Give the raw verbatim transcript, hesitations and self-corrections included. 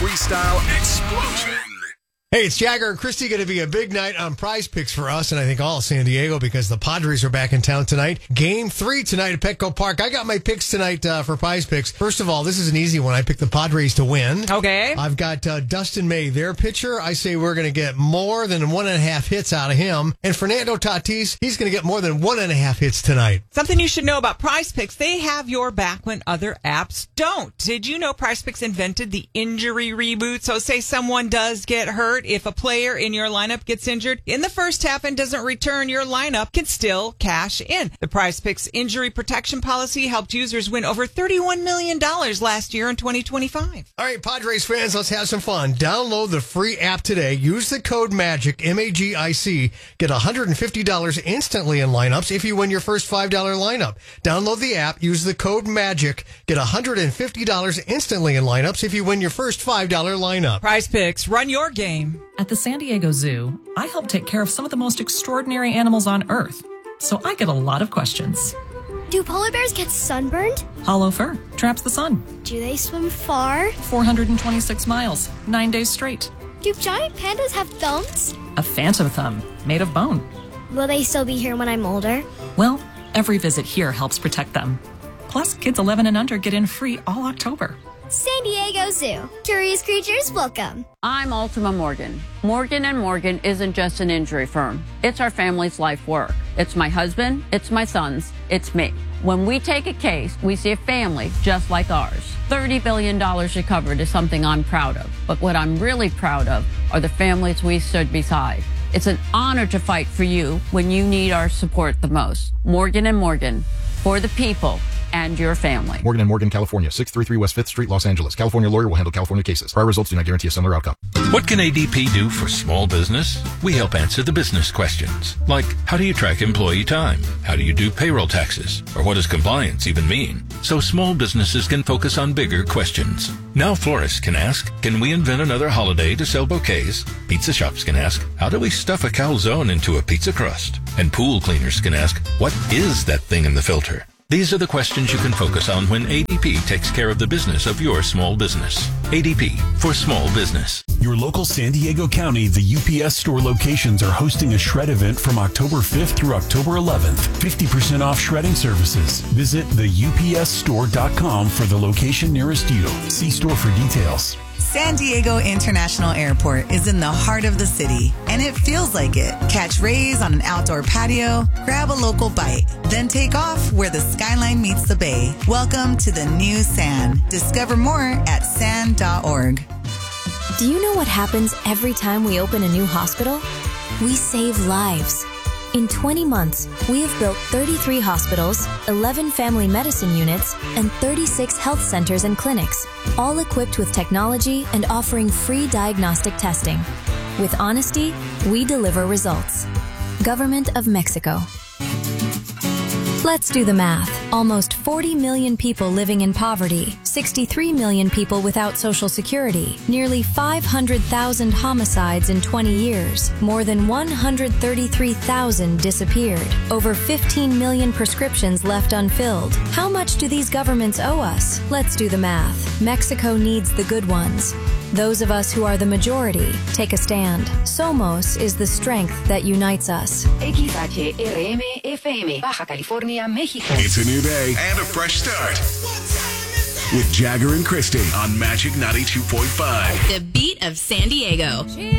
freestyle explosion. Hey, it's Jagger and Christy. Going to be a big night on Prize Picks for us, and I think all of San Diego, because the Padres are back in town tonight. Game three tonight at Petco Park. I got my picks tonight uh, for Prize Picks. First of all, this is an easy one. I picked the Padres to win. Okay. I've got uh, Dustin May, their pitcher. I say we're going to get more than one and a half hits out of him. And Fernando Tatis, he's going to get more than one and a half hits tonight. Something you should know about Prize Picks, they have your back when other apps don't. Did you know Prize Picks invented the injury reboot? So say someone does get hurt, if a player in your lineup gets injured in the first half and doesn't return, your lineup can still cash in. The Prize Picks injury protection policy helped users win over thirty-one million dollars last year in twenty twenty-five. All right, Padres fans, let's have some fun. Download the free app today. Use the code MAGIC, M A G I C. Get one hundred fifty dollars instantly in lineups if you win your first five dollars lineup. Download the app. Use the code MAGIC. Get one hundred fifty dollars instantly in lineups if you win your first five dollars lineup. Prize Picks, run your game. At the San Diego Zoo, I help take care of some of the most extraordinary animals on Earth, so I get a lot of questions. Do polar bears get sunburned? Hollow fur traps the sun. Do they swim far? four hundred twenty-six miles, nine days straight. Do giant pandas have thumbs? A phantom thumb made of bone. Will they still be here when I'm older? Well, every visit here helps protect them. Plus, kids eleven and under get in free all October. San Diego Zoo. Curious creatures, welcome. I'm Ultima Morgan. Morgan and Morgan isn't just an injury firm. It's our family's life work. It's my husband, it's my sons, it's me. When we take a case, we see a family just like ours. thirty billion dollars recovered is something I'm proud of. But what I'm really proud of are the families we stood beside. It's an honor to fight for you when you need our support the most. Morgan and Morgan, for the people and your family. Morgan and Morgan, California, six thirty-three West fifth Street, Los Angeles. California lawyer will handle California cases. Prior results do not guarantee a similar outcome. What can A D P do for small business? We help answer the business questions, like how do you track employee time? How do you do payroll taxes? Or what does compliance even mean? So small businesses can focus on bigger questions. Now florists can ask, can we invent another holiday to sell bouquets? Pizza shops can ask, how do we stuff a calzone into a pizza crust? And pool cleaners can ask, what is that thing in the filter? These are the questions you can focus on when A D P takes care of the business of your small business. A D P, for small business. Your local San Diego County, the U P S store locations are hosting a shred event from October fifth through October eleventh. fifty percent off shredding services. Visit the U P S store dot com for the location nearest you. See store for details. San Diego International Airport is in the heart of the city, and it feels like it. Catch rays on an outdoor patio, grab a local bite, then take off where the skyline meets the bay. Welcome to the new San. Discover more at san dot org. Do you know what happens every time we open a new hospital? We save lives. In twenty months, we have built thirty-three hospitals, eleven family medicine units, and thirty-six health centers and clinics, all equipped with technology and offering free diagnostic testing. With honesty, we deliver results. Government of Mexico. Let's do the math. Almost forty million people living in poverty, sixty-three million people without Social Security, nearly five hundred thousand homicides in twenty years, more than one hundred thirty-three thousand disappeared, over fifteen million prescriptions left unfilled. How much do these governments owe us? Let's do the math. Mexico needs the good ones. Those of us who are the majority take a stand. Somos is the strength that unites us. X H R M F M, Baja California, Mexico. It's a new day and a fresh start. With Jagger and Christy on Magic ninety-two point five. The beat of San Diego.